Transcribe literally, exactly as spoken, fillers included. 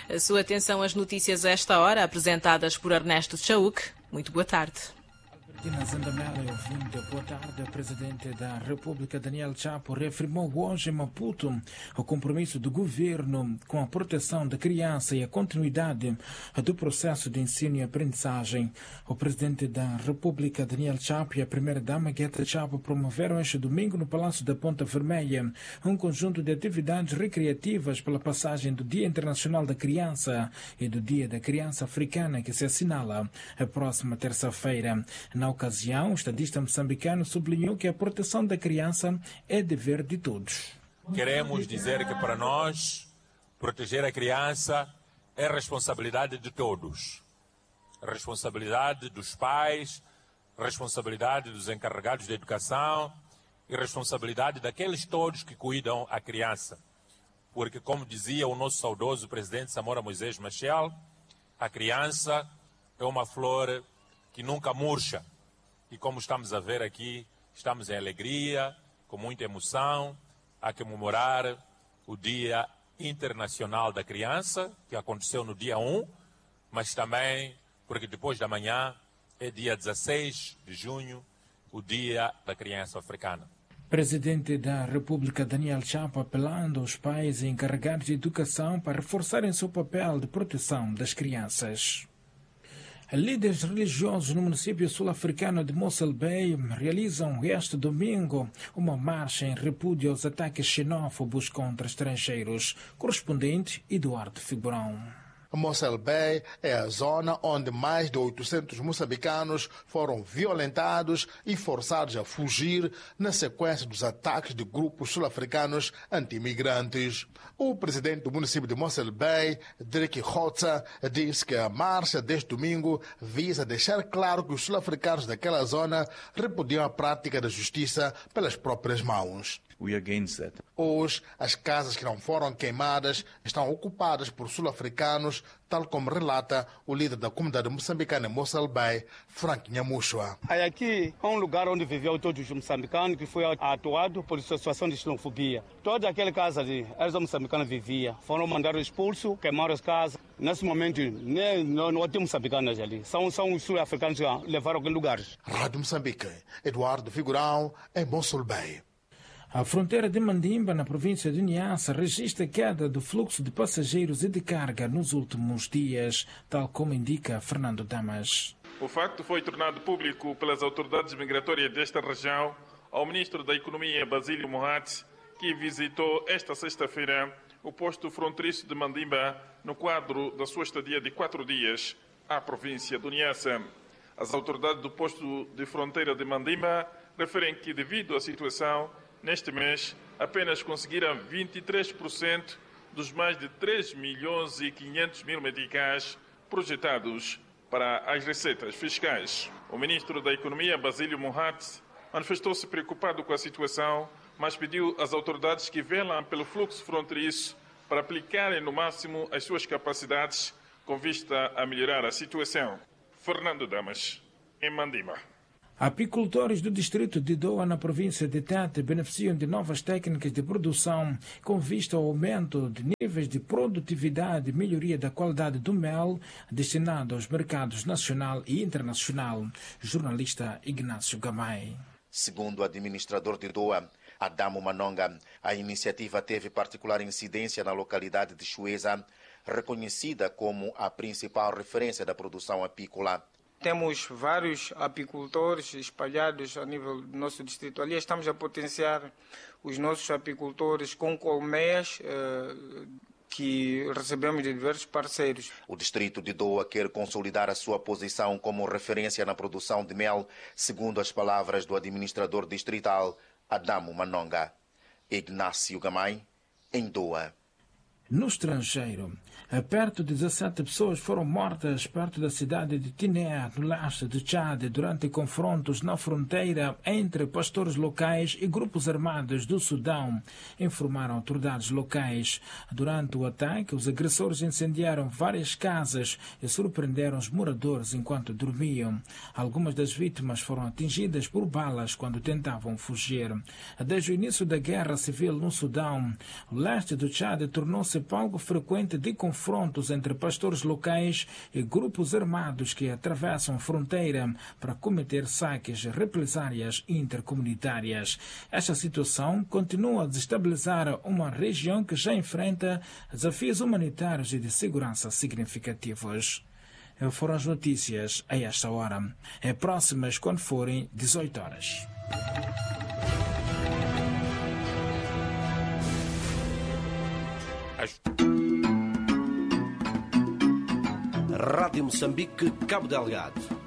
A sua atenção às notícias a esta hora, apresentadas por Ernesto Chauk. Muito boa tarde. Albertina Zandamela, ouvinte, boa tarde. O presidente da República, Daniel Chapo, reafirmou hoje em Maputo o compromisso do governo com a proteção da criança e a continuidade do processo de ensino e aprendizagem. O presidente da República, Daniel Chapo, e a primeira-dama, Gueta Chapo, promoveram este domingo no Palácio da Ponta Vermelha um conjunto de atividades recreativas pela passagem do Dia Internacional da Criança e do Dia da Criança Africana, que se assinala a próxima terça-feira. Na ocasião, o estadista moçambicano sublinhou que a proteção da criança é dever de todos. Queremos dizer que para nós, proteger a criança é responsabilidade de todos. Responsabilidade dos pais, responsabilidade dos encarregados de educação e responsabilidade daqueles todos que cuidam a criança. Porque, como dizia o nosso saudoso presidente Samora Moisés Machel, a criança é uma flor que nunca murcha. E como estamos a ver aqui, estamos em alegria, com muita emoção, a comemorar o Dia Internacional da Criança, que aconteceu no dia um, mas também porque depois da manhã é dia dezesseis de junho, o Dia da Criança Africana. Presidente da República, Daniel Chapo, apelando aos pais e encarregados de educação para reforçarem seu papel de proteção das crianças. Líderes religiosos no município sul-africano de Mossel Bay realizam este domingo uma marcha em repúdio aos ataques xenófobos contra estrangeiros. Correspondente Eduardo Figurão. Mossel Bay é a zona onde mais de oitocentos moçambicanos foram violentados e forçados a fugir na sequência dos ataques de grupos sul-africanos anti-imigrantes. O presidente do município de Mossel Bay, Dirk Hotza, disse que a marcha deste domingo visa deixar claro que os sul-africanos daquela zona repudiam a prática da justiça pelas próprias mãos. We are against that. Hoje, as casas que não foram queimadas estão ocupadas por sul-africanos, tal como relata o líder da comunidade moçambicana em Mossel Bay, Frank Nhamushwa. Aqui é um lugar onde viviam todos os moçambicanos que foi atuado por situação de xenofobia. Toda aquela casa de eles moçambicanos viviam, foram mandados expulsos, queimaram as casas. Nesse momento, nem, não, não tem moçambicanos ali, são, são os sul-africanos que levaram aqueles lugares. Rádio Moçambique, Eduardo Figurão, em Mossel Bay. A fronteira de Mandimba, na província de Niassa, registra queda do fluxo de passageiros e de carga nos últimos dias, tal como indica Fernando Damas. O facto foi tornado público pelas autoridades migratórias desta região ao ministro da Economia, Basílio Mohat, que visitou esta sexta-feira o posto fronteiriço de Mandimba no quadro da sua estadia de quatro dias à província do Niassa. As autoridades do posto de fronteira de Mandimba referem que, devido à situação, neste mês, apenas conseguiram vinte e três por cento dos mais de três milhões e quinhentos mil meticais projetados para as receitas fiscais. O ministro da Economia, Basílio Mohat, manifestou-se preocupado com a situação, mas pediu às autoridades que velam pelo fluxo fronteiriço para aplicarem no máximo as suas capacidades com vista a melhorar a situação. Fernando Damas, em Mandimba. Apicultores do distrito de Doa, na província de Tete, beneficiam de novas técnicas de produção com vista ao aumento de níveis de produtividade e melhoria da qualidade do mel destinado aos mercados nacional e internacional. Jornalista Ignácio Gamay. Segundo o administrador de Doa, Adamo Manonga, a iniciativa teve particular incidência na localidade de Chueza, reconhecida como a principal referência da produção apícola. Temos vários apicultores espalhados a nível do nosso distrito. Ali estamos a potenciar os nossos apicultores com colmeias eh, que recebemos de diversos parceiros. O distrito de Doa quer consolidar a sua posição como referência na produção de mel, segundo as palavras do administrador distrital, Adamo Manonga. Ignácio Gamay, em Doa. No estrangeiro, perto de dezessete pessoas foram mortas perto da cidade de Tiné, no leste de Chad, durante confrontos na fronteira entre pastores locais e grupos armados do Sudão, informaram autoridades locais. Durante o ataque, os agressores incendiaram várias casas e surpreenderam os moradores enquanto dormiam. Algumas das vítimas foram atingidas por balas quando tentavam fugir. Desde o início da guerra civil no Sudão, o leste do Chad tornou-se tornou-se palco frequente de confrontos entre pastores locais e grupos armados que atravessam a fronteira para cometer saques represárias intercomunitárias. Esta situação continua a desestabilizar uma região que já enfrenta desafios humanitários e de segurança significativos. Foram as notícias a esta hora. É próximas quando forem dezoito horas. Rádio Moçambique, Cabo Delgado.